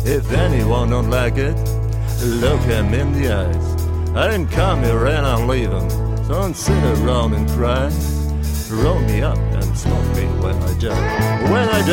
If anyone don't like it, look him in the eyes. I didn't come here and I'm leaving, so don't sit around and cry. Roll me up and smoke me when I die. When I